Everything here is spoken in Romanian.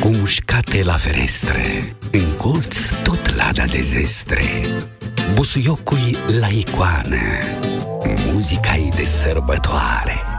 cu mușcate la ferestre, în colț tot lada de zestre, busuiocui la icoană, muzica-i de sărbătoare.